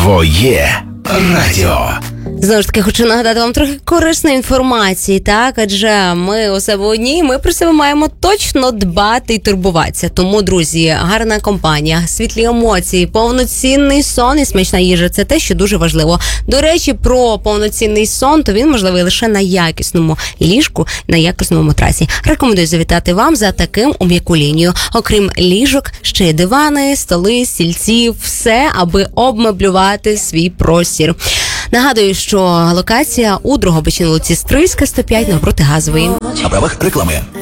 Твоє радіо. Знову ж таки, хочу нагадати вам трохи корисної інформації, так? Адже ми у себе одні, ми про себе маємо точно дбати і турбуватися. Тому, друзі, гарна компанія, світлі емоції, повноцінний сон і смачна їжа – це те, що дуже важливо. До речі, про повноцінний сон, то він можливий лише на якісному ліжку, на якісному матрасі. Рекомендую завітати вам за таким у м'яку лінію. Окрім ліжок, ще й дивани, столи, стільці, все, аби обмеблювати свій простір. Нагадую, що локація у Дрогобичі на вулиці Стрийська, 105, навпроти Газової. На правах реклами.